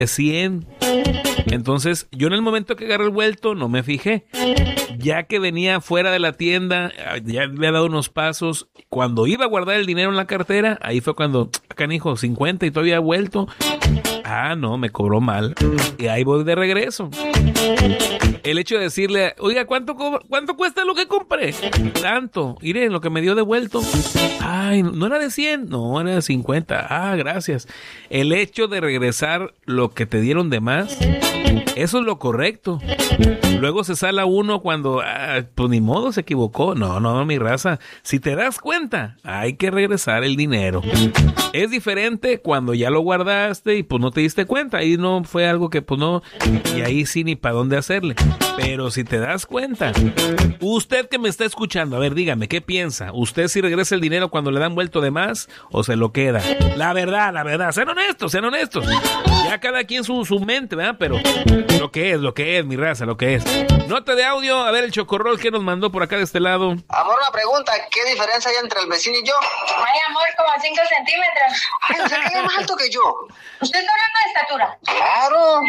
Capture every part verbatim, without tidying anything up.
cien. Entonces, yo en el momento que agarré el vuelto no me fijé. Ya que venía fuera de la tienda, ya había dado unos pasos. Cuando iba a guardar el dinero en la cartera, ahí fue cuando, canijo, cincuenta y todavía vuelto. Ah, no, me cobró mal. Y ahí voy de regreso. El hecho de decirle, oiga, ¿cuánto, cobra, ¿cuánto cuesta lo que compré? Tanto. Miren, lo que me dio devuelto. Ay, ¿no era de cien? No, era de cincuenta. Ah, gracias. El hecho de regresar lo que te dieron de más, eso es lo correcto. Luego se sala uno cuando, ah, pues ni modo, se equivocó. No, no, mi raza. Si te das cuenta, hay que regresar el dinero. Es diferente cuando ya lo guardaste y pues no te diste cuenta. Ahí no fue algo que pues no, y ahí sí ni para dónde hacerle. Pero si te das cuenta, usted que me está escuchando, a ver, dígame, ¿qué piensa? ¿Usted si regresa el dinero cuando le dan vuelto de más o se lo queda? La verdad, la verdad, sean honestos, sean honestos. Ya cada quien su, su mente, ¿verdad? Pero lo que es, lo que es, mi raza, lo que es. Nota de audio, a ver el chocorrol que nos mandó por acá de este lado. Amor, una pregunta, ¿qué diferencia hay entre el vecino y yo? Ay, amor, como cinco centímetros. Ay, o sea, que es más alto que yo. ¿Usted está hablando de estatura? Claro.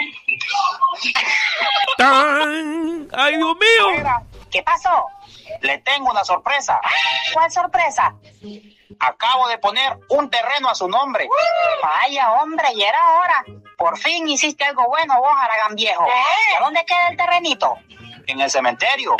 ¡Tan! ¡Ay, Dios mío! ¿Qué pasó? Le tengo una sorpresa. ¿Cuál sorpresa? Acabo de poner un terreno a su nombre. Vaya, hombre, y era hora. Por fin hiciste algo bueno, vos, Aragán viejo. ¿Eh? ¿De dónde queda el terrenito? En el cementerio.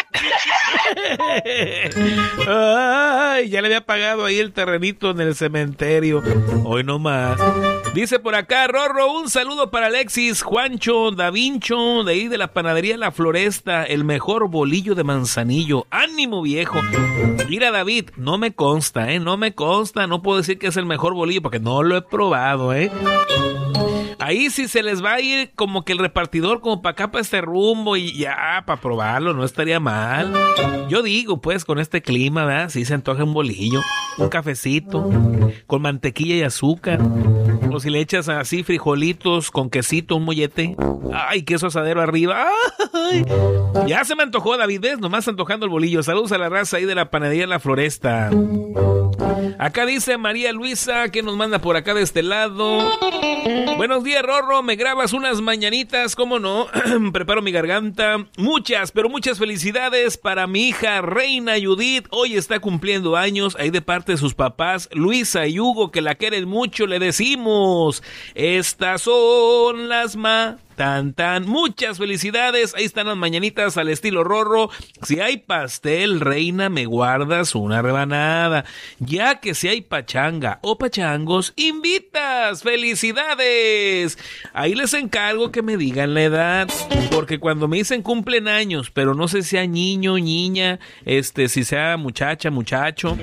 Ay, ya le había pagado ahí el terrenito en el cementerio. Hoy no más. Dice por acá, Rorro, un saludo para Alexis, Juancho, Davincho, de ahí de la panadería La Floresta, el mejor bolillo de Manzanillo. ¡Ánimo, viejo! Mira, David, no me consta, ¿eh? No me consta, no puedo decir que es el mejor bolillo porque no lo he probado, ¿eh? Ahí sí se les va a ir como que el repartidor como para acá, para este rumbo y ya, para probarlo, no estaría mal. Yo digo, pues, con este clima, ¿verdad? Sí se antoja un bolillo, un cafecito, con mantequilla y azúcar. O si le echas así frijolitos con quesito, un mollete. Ay, queso asadero arriba. Ay, ya se me antojó, David, ¿ves? Nomás antojando el bolillo. Saludos a la raza ahí de la panadería La Floresta. Acá dice María Luisa, que nos manda por acá de este lado. Buenos días, Rorro, me grabas unas mañanitas, ¿cómo no? Preparo mi garganta. Muchas, pero muchas felicidades para mi hija Reina Judith. Hoy está cumpliendo años, ahí de parte de sus papás Luisa y Hugo, que la quieren mucho. Le decimos, estas son las ma... Tan, tan, muchas felicidades. Ahí están las mañanitas al estilo Rorro. Si hay pastel, Reina, me guardas una rebanada. Ya que si hay pachanga o pachangos, invitas. Felicidades. Ahí les encargo que me digan la edad, porque cuando me dicen cumplen años, pero no sé si sea niño, niña, este, si sea muchacha, muchacho,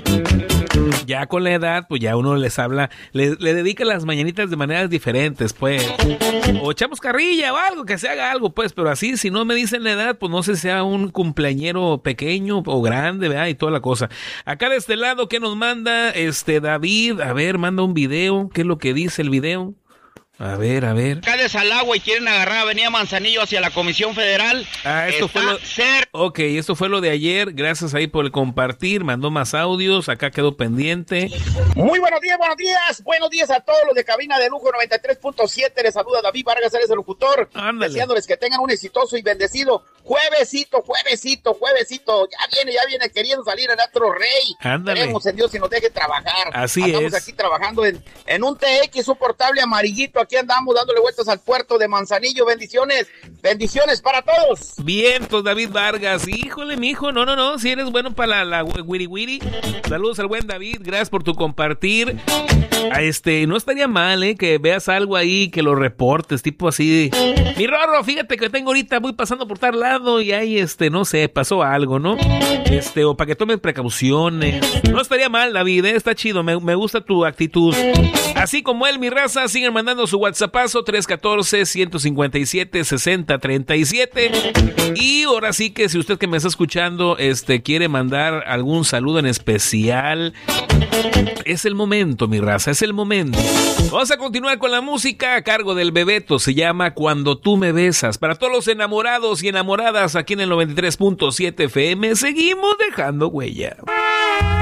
ya con la edad, pues ya uno les habla, le, le dedica las mañanitas de maneras diferentes, pues. O echamos carrilla o algo, que se haga algo, pues, pero así, si no me dicen la edad, pues no sé si sea un cumpleañero pequeño o grande, ¿verdad? Y toda la cosa. Acá de este lado, ¿qué nos manda este David? A ver, manda un video. ¿Qué es lo que dice el video? A ver, a ver. Acá de Salagua y quieren agarrar Avenida Manzanillo hacia la Comisión Federal. Ah, esto Está fue lo... Ser... Ok, esto fue lo de ayer. Gracias ahí por el compartir. Mandó más audios. Acá quedó pendiente. Muy buenos días, buenos días. Buenos días a todos los de Cabina de Lujo noventa y tres punto siete. Les saluda David Vargas, eres el locutor. Ándale. Deseándoles que tengan un exitoso y bendecido juevesito, juevesito, juevesito. Ya viene, ya viene queriendo salir el astro rey. Ándale. Creemos en Dios y nos deje trabajar. Así Andamos es. aquí trabajando en, en un T X, un portable amarillito. Aquí andamos dándole vueltas al puerto de Manzanillo. Bendiciones, bendiciones para todos. Vientos, David Vargas. Híjole, mijo, no, no, no, si eres bueno para la, la wiri wiri. Saludos al buen David, gracias por tu compartir. A este, no estaría mal, eh, que veas algo ahí, que lo reportes, tipo así. Mi Rorro, fíjate que tengo ahorita, voy pasando por tal lado y ahí, este, no sé, pasó algo, ¿no? Este, o para que tomen precauciones. No estaría mal, David, eh, está chido, me, me gusta tu actitud. Así como él, mi raza, siguen mandando su WhatsAppazo tres uno cuatro, uno cinco siete, seis cero tres siete. Y ahora sí que si usted que me está escuchando este quiere mandar algún saludo en especial, es el momento, mi raza, es el momento. Vamos a continuar con la música a cargo del Bebeto, se llama Cuando tú me besas. Para todos los enamorados y enamoradas aquí en el noventa y tres punto siete F M, seguimos dejando huella.